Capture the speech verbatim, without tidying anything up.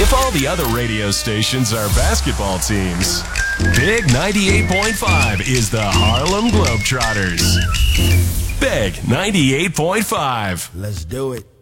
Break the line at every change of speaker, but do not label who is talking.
If all the other radio stations are basketball teams, Big ninety-eight point five is the Harlem Globetrotters. Big ninety-eight point five.
Let's do it.